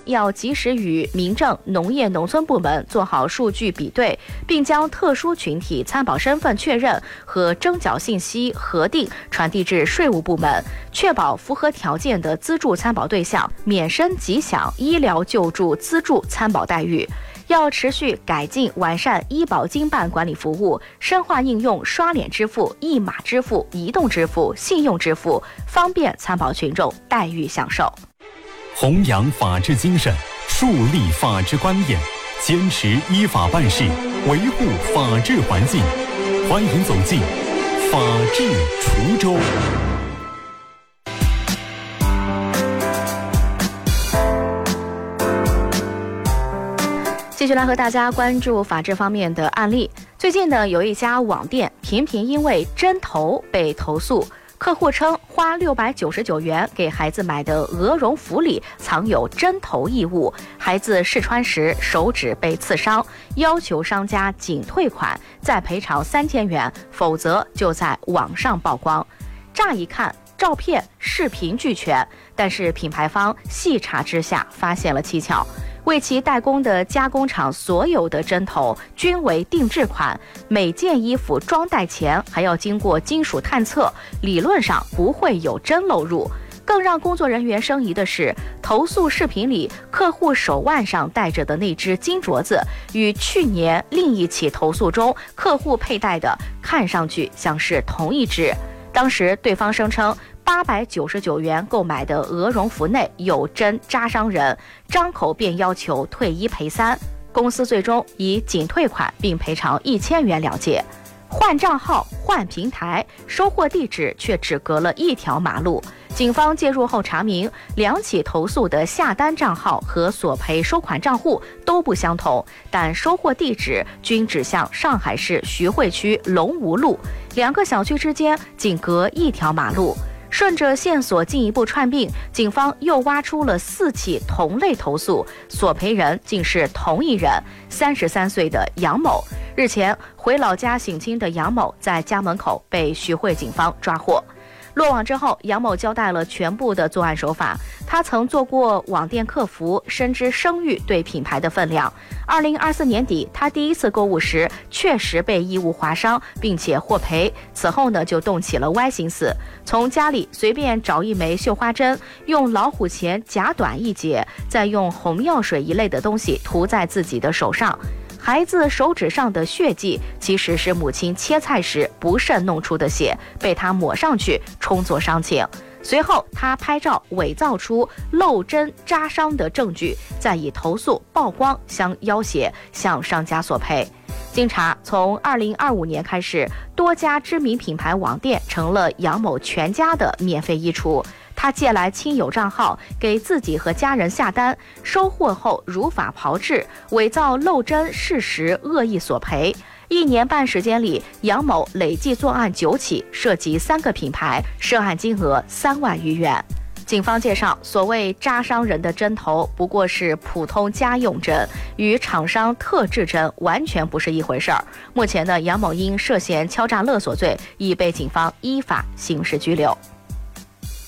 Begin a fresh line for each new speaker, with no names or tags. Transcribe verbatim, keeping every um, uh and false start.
要及时与民政、农业农村部门做好数据比对，并将特殊群体参保身份确认和征缴信息核定传递至税务部门，确保符合条件的资助参保对象免申即享医疗救助资助参保待遇。要持续改进完善医保经办管理服务，深化应用刷脸支付、一码支付、移动支付、信用支付，方便参保群众待遇享受。
弘扬法治精神，树立法治观念，坚持依法办事，维护法治环境。欢迎走进法治滁州。
继续来和大家关注法治方面的案例。最近呢，有一家网店频频因为针头被投诉，客户称花六百九十九元给孩子买的鹅绒服里藏有针头异物，孩子试穿时手指被刺伤，要求商家仅退款再赔偿三千元，否则就在网上曝光。乍一看，照片、视频俱全，但是品牌方细查之下发现了蹊跷。为其代工的加工厂所有的针头均为定制款，每件衣服装袋前还要经过金属探测，理论上不会有针漏入。更让工作人员生疑的是，投诉视频里客户手腕上戴着的那只金镯子，与去年另一起投诉中客户佩戴的看上去像是同一只。当时对方声称八百九十九元购买的鹅绒服内有针扎伤人，张口便要求退一赔三，公司最终以仅退款并赔偿一千元了结。换账号、换平台，收货地址却只隔了一条马路。警方介入后查明，两起投诉的下单账号和索赔收款账户都不相同，但收货地址均指向上海市徐汇区龙吴路，两个小区之间仅隔一条马路。顺着线索进一步串并，警方又挖出了四起同类投诉，索赔人竟是同一人，三十三岁的杨某。日前回老家省亲的杨某在家门口被徐汇警方抓获。落网之后，杨某交代了全部的作案手法。他曾做过网店客服，深知声誉对品牌的分量。二零二四年底，他第一次购物时确实被异物划伤，并且获赔。此后呢，就动起了歪心思，从家里随便找一枚绣花针，用老虎钳夹短一截，再用红药水一类的东西涂在自己的手上。孩子手指上的血迹其实是母亲切菜时不慎弄出的血，被他抹上去充作伤情。随后他拍照伪造出漏针扎伤的证据，再以投诉曝光相要挟，向商家索赔。经查，从二零二五年开始，多家知名品牌网店成了杨某全家的免费衣橱。他借来亲友账号给自己和家人下单，收货后如法炮制，伪造漏针事实，恶意索赔。一年半时间里，杨某累计作案九起，涉及三个品牌，涉案金额三万余元。警方介绍，所谓扎伤人的针头不过是普通家用针，与厂商特制针完全不是一回事儿。目前呢，杨某因涉嫌敲诈勒索罪，已被警方依法刑事拘留。